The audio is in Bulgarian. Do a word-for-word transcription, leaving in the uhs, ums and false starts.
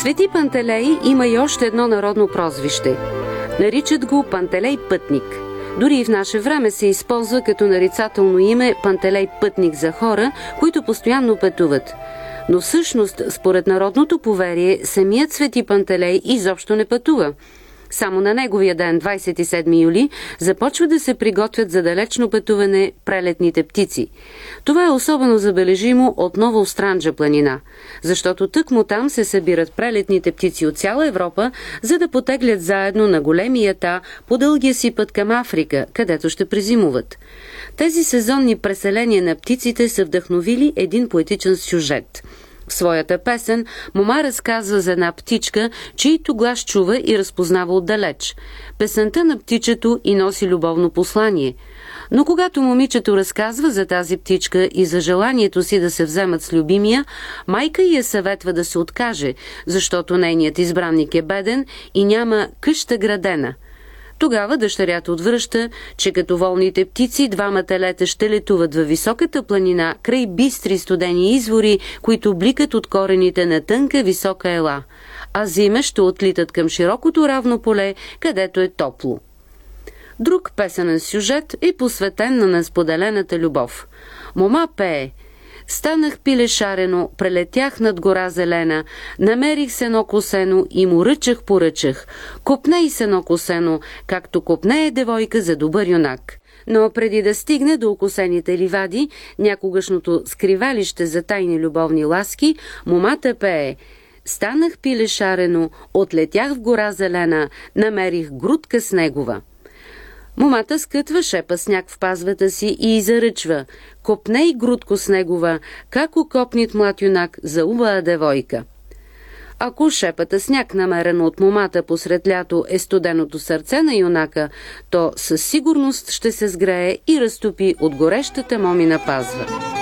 Свети Пантелей има и още едно народно прозвище. Наричат го Пантелей Пътник. Дори и в наше време се използва като нарицателно име Пантелей Пътник за хора, които постоянно пътуват. Но всъщност, според народното поверие, самият Свети Пантелей изобщо не пътува. Само на неговия ден, двадесет и седми юли, започва да се приготвят за далечно пътуване прелетните птици. Това е особено забележимо от Новоостранджа планина, защото тъкмо там се събират прелетните птици от цяла Европа, за да потеглят заедно на големи ята по дългия си път към Африка, където ще презимуват. Тези сезонни преселения на птиците са вдъхновили един поетичен сюжет. В своята песен мома разказва за една птичка, чийто глас чува и разпознава отдалеч. Песента на птичето и носи любовно послание. Но когато момичето разказва за тази птичка и за желанието си да се вземат с любимия, майка й я съветва да се откаже, защото нейният избранник е беден и няма къща градена. Тогава дъщерята отвръща, че като волните птици двама телета ще летуват във високата планина край бистри студени извори, които бликат от корените на тънка висока ела, а зиме ще отлитат към широкото равно поле, където е топло. Друг песенен сюжет е посветен на несподелената любов. Мома пее: станах пиле шарено, прелетях над гора зелена, намерих сено косено и му ръчах поръчах. Копней сено косено, както копнее девойка за добър юнак. Но преди да стигне до окосените ливади, някогашното скривалище за тайни любовни ласки, момата пее: станах пиле шарено, отлетях в гора зелена, намерих грудка снегова. Момата скътва шепа сняг в пазвата си и заръчва: копней, грудко снегова, как окопнит млад юнак за убава девойка. Ако шепата сняг, намерено от момата посред лято, е студеното сърце на юнака, то със сигурност ще се сгрее и разтопи от горещата момина пазва.